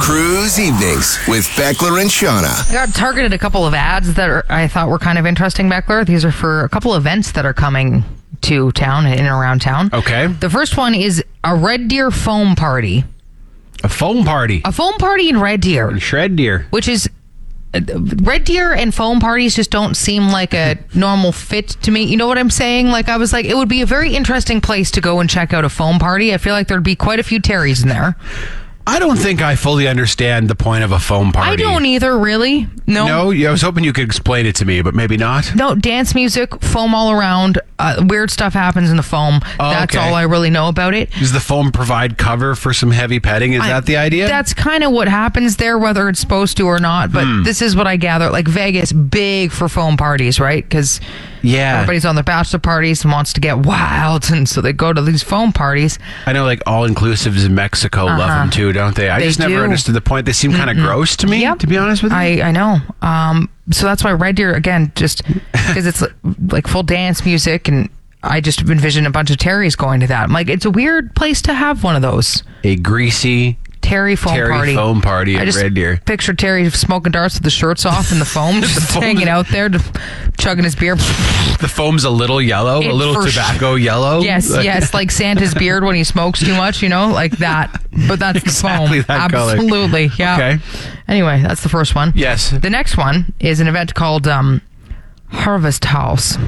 Cruise Evenings with Beckler and Shauna. I got targeted a couple of ads that I thought were kind of interesting, Beckler. These are for a couple of events that are coming to town and in and around town. Okay. The first one is a Red Deer foam party. A foam party. A foam party in Red Deer. Shred deer. Which is... Red Deer and foam parties just don't seem like a normal fit to me. You know what I'm saying? Like, I was like, it would be a very interesting place to go and check out a foam party. I feel like there'd be quite a few Terrys in there. I don't think I fully understand the point of a foam party. I don't either, really. No, I was hoping you could explain it to me, but maybe not. No, dance music, foam all around. Weird stuff happens in the foam. That's okay. all I really know about it. Does the foam provide cover for some heavy petting? Is that the idea? That's kind of what happens there, whether it's supposed to or not. But this is what I gather. Like, Vegas, big for foam parties, right? Because everybody's on their bachelor parties and wants to get wild, and so they go to these foam parties. I know, like, all-inclusives in Mexico love them too, don't they? I just never understood the point. They seem kind of gross to me, to be honest with you. I know. So that's why Red Deer, again, just because it's like full dance music, and I just envision a bunch of Terrys going to that. I'm like, it's a weird place to have one of those. A greasy Terry foam party at Red Deer. Picture Terry smoking darts with the shirts off and the foam, just hanging out there, chugging his beer. The foam's a little yellow, a little tobacco yellow. Yes, like Santa's beard when he smokes too much, like that. But that's exactly the foam. That Absolutely, color. yeah. Okay. Anyway, that's the first one. Yes. The next one is an event called Harvest House.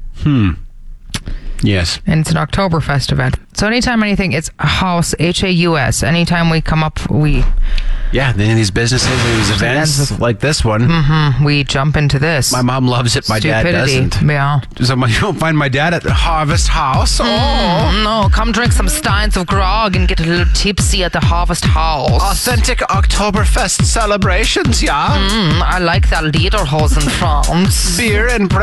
Yes. And it's an Oktoberfest event. So anytime it's a house, Haus. Anytime we come up, then in these businesses, in these events like this one, we jump into this. My mom loves it. My dad doesn't. Yeah. So you don't find my dad at the Harvest House. No, come drink some steins of grog and get a little tipsy at the Harvest House. Authentic Oktoberfest celebrations, yeah. I like that Lederhosen France. Beer and